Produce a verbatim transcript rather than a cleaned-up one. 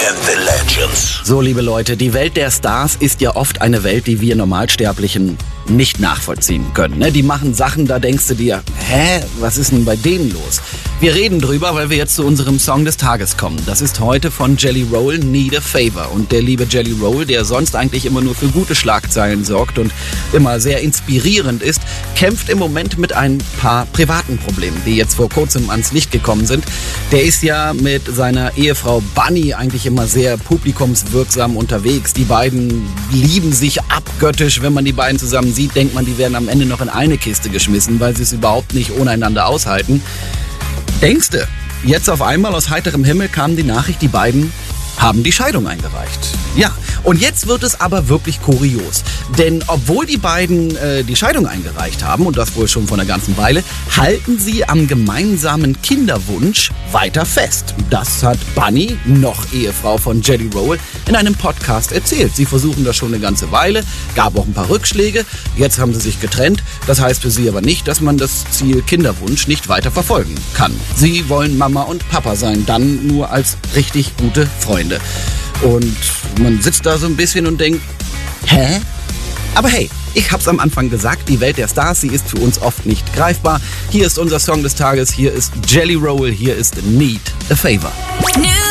and the Legends. So, liebe Leute, die Welt der Stars ist ja oft eine Welt, die wir Normalsterblichen nicht nachvollziehen können. Ne? Die machen Sachen, da denkst du dir, hä, was ist denn bei denen los? Wir reden drüber, weil wir jetzt zu unserem Song des Tages kommen. Das ist heute von Jelly Roll, Need a Favor. Und der liebe Jelly Roll, der sonst eigentlich immer nur für gute Schlagzeilen sorgt und immer sehr inspirierend ist, kämpft im Moment mit ein paar privaten Problemen, die jetzt vor kurzem ans Licht gekommen sind. Der ist ja mit seiner Ehefrau Bunny eigentlich immer sehr publikumswirksam unterwegs. Die beiden lieben sich abgöttisch. Wenn man die beiden zusammen sieht, denkt man, die werden am Ende noch in eine Kiste geschmissen, weil sie es überhaupt nicht ohne einander aushalten. Denkste, jetzt auf einmal aus heiterem Himmel kam die Nachricht, die beiden haben die Scheidung eingereicht. Ja, und jetzt wird es aber wirklich kurios. Denn obwohl die beiden äh, die Scheidung eingereicht haben, und das wohl schon von einer ganzen Weile, halten sie am gemeinsamen Kinderwunsch weiter fest. Das hat Bunny, noch Ehefrau von Jelly Roll, in einem Podcast erzählt. Sie versuchen das schon eine ganze Weile, gab auch ein paar Rückschläge. Jetzt haben sie sich getrennt. Das heißt für sie aber nicht, dass man das Ziel Kinderwunsch nicht weiter verfolgen kann. Sie wollen Mama und Papa sein, dann nur als richtig gute Freunde. Und man sitzt da so ein bisschen und denkt, hä? Aber hey, ich hab's am Anfang gesagt, die Welt der Stars, sie ist für uns oft nicht greifbar. Hier ist unser Song des Tages, hier ist Jelly Roll, hier ist Need a Favor.